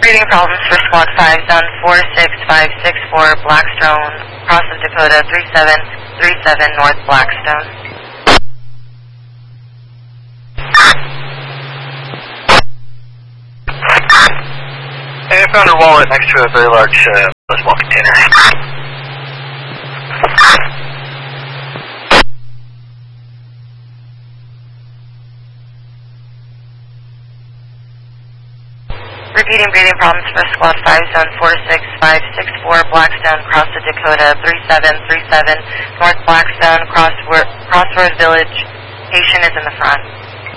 Breathing problems for Squad 5, Zone 46564, Blackstone, cross of Dakota 3737 North Blackstone. Hey, I found her wallet next to a very large small container. Repeating breathing problems for Squad 5, Zone 46564, Blackstone, cross of Dakota 3737 North Blackstone, Crossroads Village. Patient is in the front.